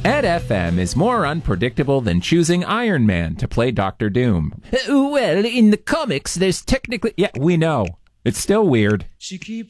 Ed FM is more unpredictable than choosing Iron Man to play Doctor Doom. Well, in the comics, there's technically... Yeah, we know. It's still weird.